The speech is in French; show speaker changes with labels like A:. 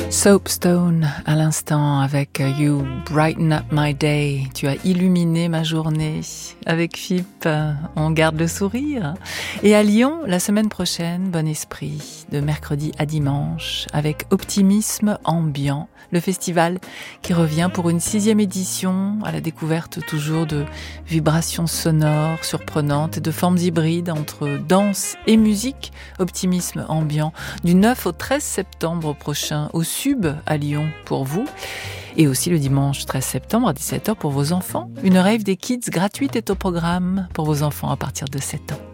A: Soapstone à l'instant avec You Brighten Up My Day. Tu as illuminé ma journée. Avec Philippe, on garde le sourire. Et à Lyon, la semaine prochaine, Bon Esprit, de mercredi à dimanche, avec Optimisme Ambiant, le festival qui revient pour une 6e édition, à la découverte toujours de vibrations sonores surprenantes et de formes hybrides entre danse et musique. Optimisme Ambiant, du 9 au 13 septembre prochain, au Sub à Lyon pour vous. Et aussi le dimanche 13 septembre à 17h pour vos enfants. Une rave des kids gratuite est au programme pour vos enfants à partir de 7 ans.